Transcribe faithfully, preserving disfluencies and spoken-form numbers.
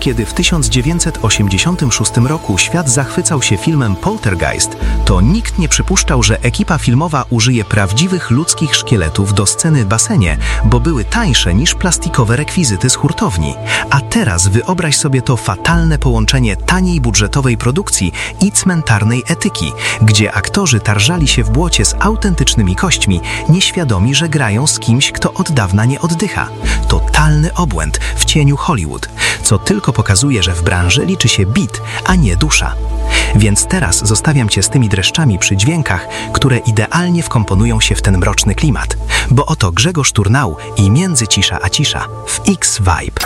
kiedy w tysiąc dziewięćset osiemdziesiątym szóstym roku świat zachwycał się filmem Poltergeist, to nikt nie przypuszczał, że ekipa filmowa użyje prawdziwych ludzkich szkieletów do sceny w basenie, bo były tańsze niż plastikowe rekwizyty z hurtowni. A teraz wyobraź sobie to fatalne połączenie taniej budżetowej produkcji i cmentarnej etyki, gdzie aktorzy tarżali się w błocie z autentycznymi kośćmi, nieświadomi, że grają z kimś, kto od dawna nie oddycha. Totalny obłęd w cieniu Hollywood, co tylko pokazuje, że w branży liczy się bit, a nie dusza. Więc teraz zostawiam Cię z tymi dreszczami przy dźwiękach, które idealnie wkomponują się w ten mroczny klimat. Bo oto Grzegorz Turnał i Między cisza a cisza w X-Vibe.